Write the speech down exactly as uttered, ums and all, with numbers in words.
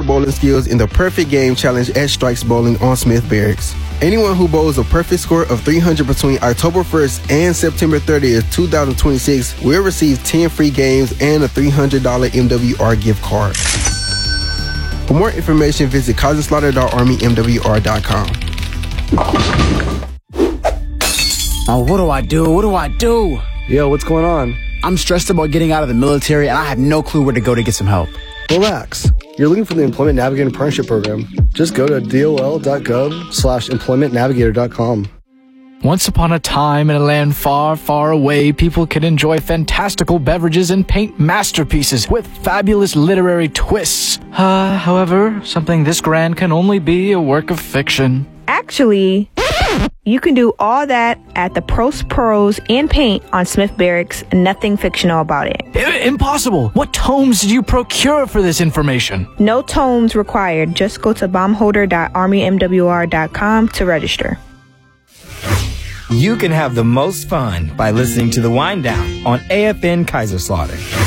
bowling skills in the Perfect Game Challenge at Strikes Bowling on Smith Barracks. Anyone who bowls a perfect score of three hundred between October first and September thirtieth, twenty twenty-six will receive ten free games and a three hundred dollars M W R gift card. For more information, visit kaiser slaughter dot army m w r dot com. Oh, what do I do? What do I do? Yo, what's going on? I'm stressed about getting out of the military, and I have no clue where to go to get some help. Relax. You're looking for the Employment Navigator Partnership Program. Just go to dol.gov slash employment navigator dot com. Once upon a time in a land far, far away, people could enjoy fantastical beverages and paint masterpieces with fabulous literary twists. Uh, however, something this grand can only be a work of fiction. Actually, you can do all that at the Prost Pros and Paint on Smith Barracks. Nothing fictional about it. I- impossible! What tomes did you procure for this information? No tomes required. Just go to bombholder dot army m w r dot com to register. You can have the most fun by listening to The Wind Down on A F N Kaiser Slaughter.